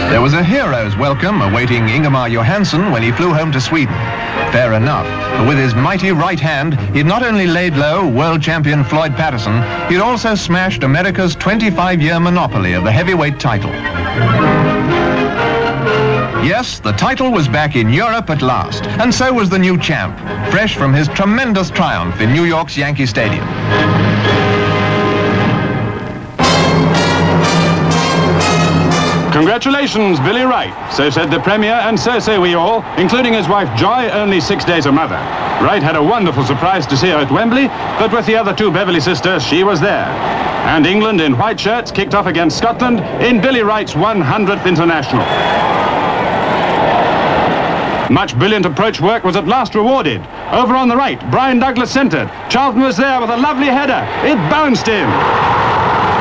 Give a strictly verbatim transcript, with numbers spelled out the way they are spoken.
There was a hero's welcome awaiting Ingemar Johansson when he flew home to Sweden. Fair enough, but with his mighty right hand, he'd not only laid low world champion Floyd Patterson, he'd also smashed America's twenty-five-year monopoly of the heavyweight title. Yes, the title was back in Europe at last, and so was the new champ, fresh from his tremendous triumph in New York's Yankee Stadium. Congratulations, Billy Wright. So said the Premier, and so say we all, including his wife Joy, only six days a mother. Wright had a wonderful surprise to see her at Wembley, but with the other two Beverley sisters, she was there. And England in white shirts kicked off against Scotland in Billy Wright's one hundredth International. Much brilliant approach work was at last rewarded. Over on the right, Brian Douglas centred. Charlton was there with a lovely header. It bounced in.